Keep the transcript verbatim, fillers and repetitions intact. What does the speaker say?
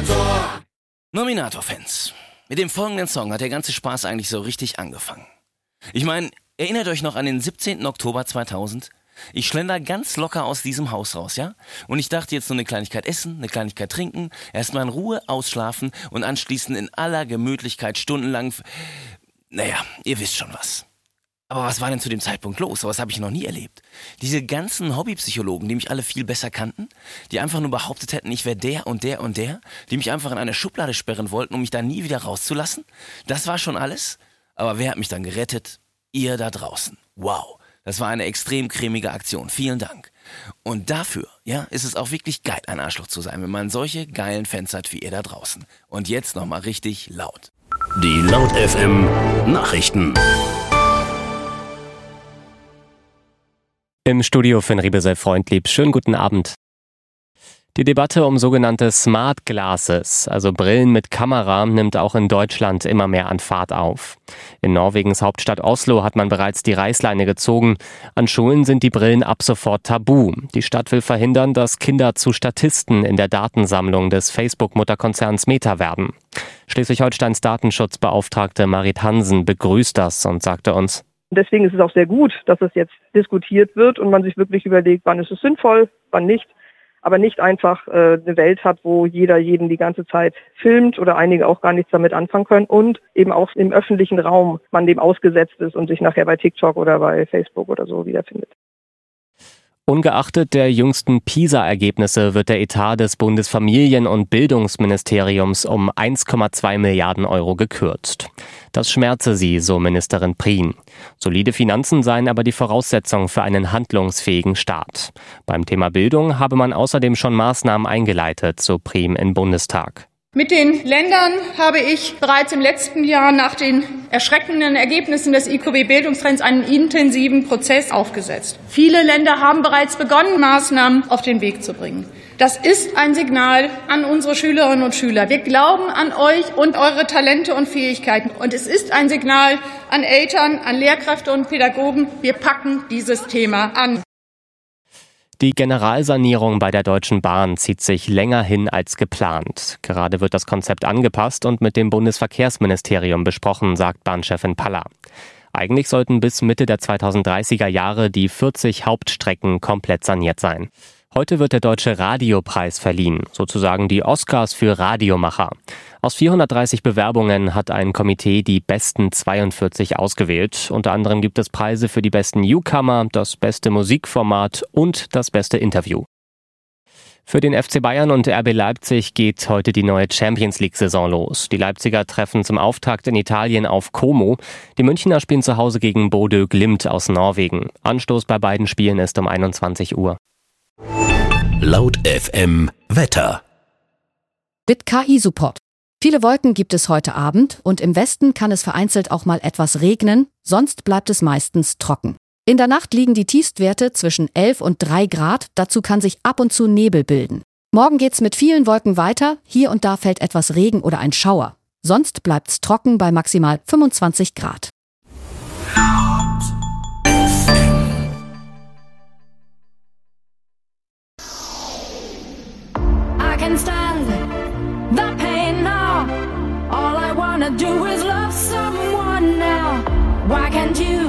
Nominator. Nominator-Fans. Mit dem folgenden Song hat der ganze Spaß eigentlich so richtig angefangen. Ich meine, erinnert euch noch an den siebzehnten Oktober zweitausend? Ich schlender ganz locker aus diesem Haus raus, ja? Und ich dachte jetzt nur eine Kleinigkeit essen, eine Kleinigkeit trinken, erstmal in Ruhe ausschlafen und anschließend in aller Gemütlichkeit stundenlang... F- naja, ihr wisst schon was. Aber was war denn zu dem Zeitpunkt los? Sowas habe ich noch nie erlebt. Diese ganzen Hobbypsychologen, die mich alle viel besser kannten, die einfach nur behauptet hätten, ich wäre der und der und der, die mich einfach in eine Schublade sperren wollten, um mich da nie wieder rauszulassen, das war schon alles. Aber wer hat mich dann gerettet? Ihr da draußen. Wow, das war eine extrem cremige Aktion. Vielen Dank. Und dafür, ja, ist es auch wirklich geil, ein Arschloch zu sein, wenn man solche geilen Fans hat wie ihr da draußen. Und jetzt nochmal richtig laut. Die Laut F M Nachrichten. Im Studio Finn Riebesel Freundlieb. Schönen guten Abend. Die Debatte um sogenannte Smart Glasses, also Brillen mit Kamera, nimmt auch in Deutschland immer mehr an Fahrt auf. In Norwegens Hauptstadt Oslo hat man bereits die Reißleine gezogen. An Schulen sind die Brillen ab sofort tabu. Die Stadt will verhindern, dass Kinder zu Statisten in der Datensammlung des Facebook-Mutterkonzerns Meta werden. Schleswig-Holsteins Datenschutzbeauftragte Marit Hansen begrüßt das und sagte uns: Deswegen ist es auch sehr gut, dass es jetzt diskutiert wird und man sich wirklich überlegt, wann ist es sinnvoll, wann nicht. Aber nicht einfach äh, eine Welt hat, wo jeder jeden die ganze Zeit filmt oder einige auch gar nichts damit anfangen können und eben auch im öffentlichen Raum man dem ausgesetzt ist und sich nachher bei TikTok oder bei Facebook oder so wiederfindet. Ungeachtet der jüngsten PISA-Ergebnisse wird der Etat des Bundesfamilien- und Bildungsministeriums um eins Komma zwei Milliarden Euro gekürzt. Das schmerze sie, so Ministerin Prien. Solide Finanzen seien aber die Voraussetzung für einen handlungsfähigen Staat. Beim Thema Bildung habe man außerdem schon Maßnahmen eingeleitet, so Prien im Bundestag. Mit den Ländern habe ich bereits im letzten Jahr nach den erschreckenden Ergebnissen des I Q B-Bildungstrends einen intensiven Prozess aufgesetzt. Viele Länder haben bereits begonnen, Maßnahmen auf den Weg zu bringen. Das ist ein Signal an unsere Schülerinnen und Schüler. Wir glauben an euch und eure Talente und Fähigkeiten. Und es ist ein Signal an Eltern, an Lehrkräfte und Pädagogen. Wir packen dieses Thema an. Die Generalsanierung bei der Deutschen Bahn zieht sich länger hin als geplant. Gerade wird das Konzept angepasst und mit dem Bundesverkehrsministerium besprochen, sagt Bahnchefin Paller. Eigentlich sollten bis Mitte der zweitausenddreißiger Jahre die vierzig Hauptstrecken komplett saniert sein. Heute wird der Deutsche Radiopreis verliehen, sozusagen die Oscars für Radiomacher. Aus vierhundertdreißig Bewerbungen hat ein Komitee die besten zweiundvierzig ausgewählt. Unter anderem gibt es Preise für die besten Newcomer, das beste Musikformat und das beste Interview. Für den F C Bayern und R B Leipzig geht heute die neue Champions-League-Saison los. Die Leipziger treffen zum Auftakt in Italien auf Como. Die Münchner spielen zu Hause gegen Bodø Glimt aus Norwegen. Anstoß bei beiden Spielen ist um einundzwanzig Uhr. Laut F M Wetter. Mit K I-Support. Viele Wolken gibt es heute Abend und im Westen kann es vereinzelt auch mal etwas regnen, sonst bleibt es meistens trocken. In der Nacht liegen die Tiefstwerte zwischen elf und drei Grad, dazu kann sich ab und zu Nebel bilden. Morgen geht's mit vielen Wolken weiter, hier und da fällt etwas Regen oder ein Schauer. Sonst bleibt's trocken bei maximal fünfundzwanzig Grad. I can stand the pain now. All I wanna do is love someone now. Why can't you